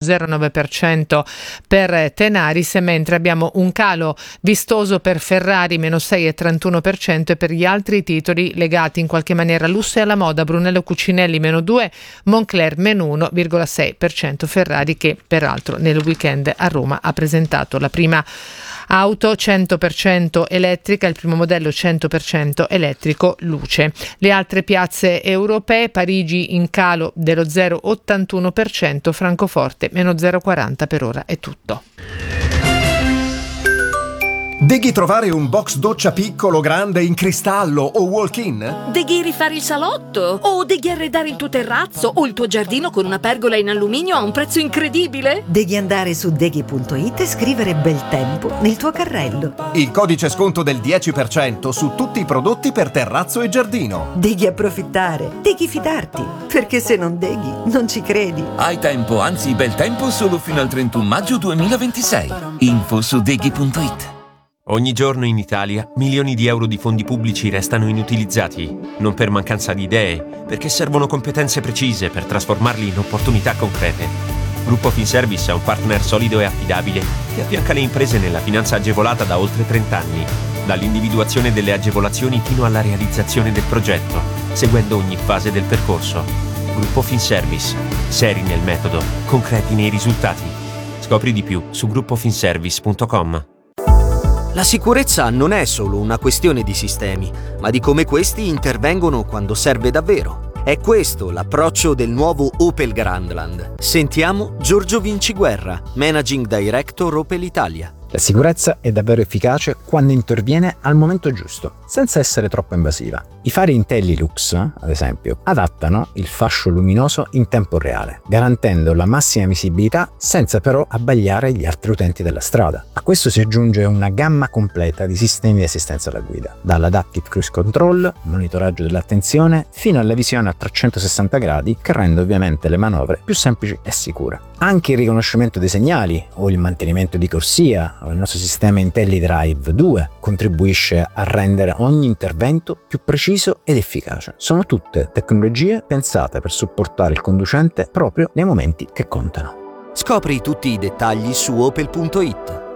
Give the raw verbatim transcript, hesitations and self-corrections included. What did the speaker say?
zero virgola nove per cento per Tenaris, mentre abbiamo un calo vistoso per Ferrari, meno sei virgola trentuno per cento, e per gli altri titoli legati in qualche maniera al lusso e alla moda, Brunello Cucinelli meno due, Moncler meno uno virgola sei per cento. Ferrari che peraltro nel weekend a Roma ha presentato la prima auto cento per cento elettrica, il primo modello cento per cento elettrico luce. Le altre piazze europee: Parigi in calo dello zero virgola ottantuno per cento, Francoforte meno zero virgola quaranta per ora. È tutto. Deghi trovare un box doccia piccolo, grande, in cristallo o walk-in? Deghi rifare il salotto? O deghi arredare il tuo terrazzo o il tuo giardino con una pergola in alluminio a un prezzo incredibile? Devi andare su deghi punto it e scrivere bel tempo nel tuo carrello. Il codice sconto del dieci per cento su tutti i prodotti per terrazzo e giardino. Devi approfittare, devi fidarti, perché se non deghi non ci credi. Hai tempo, anzi bel tempo, solo fino al trentuno maggio duemilaventisei. Info su deghi punto it. Ogni giorno in Italia milioni di euro di fondi pubblici restano inutilizzati, non per mancanza di idee, perché servono competenze precise per trasformarli in opportunità concrete. Gruppo Finservice è un partner solido e affidabile che affianca le imprese nella finanza agevolata da oltre trenta anni, dall'individuazione delle agevolazioni fino alla realizzazione del progetto, seguendo ogni fase del percorso. Gruppo Finservice, seri nel metodo, concreti nei risultati. Scopri di più su gruppo finservice punto com. La sicurezza non è solo una questione di sistemi, ma di come questi intervengono quando serve davvero. È questo l'approccio del nuovo Opel Grandland. Sentiamo Giorgio Vinciguerra, Managing Director Opel Italia. La sicurezza è davvero efficace quando interviene al momento giusto, senza essere troppo invasiva. I fari IntelliLux, ad esempio, adattano il fascio luminoso in tempo reale, garantendo la massima visibilità senza però abbagliare gli altri utenti della strada. A questo si aggiunge una gamma completa di sistemi di assistenza alla guida, dall'Adaptive Cruise Control, monitoraggio dell'attenzione, fino alla visione a trecentosessanta gradi, che rende ovviamente le manovre più semplici e sicure. Anche il riconoscimento dei segnali o il mantenimento di corsia o il nostro sistema IntelliDrive due contribuisce a rendere ogni intervento più preciso ed efficace. Sono tutte tecnologie pensate per supportare il conducente proprio nei momenti che contano. Scopri tutti i dettagli su opel punto it.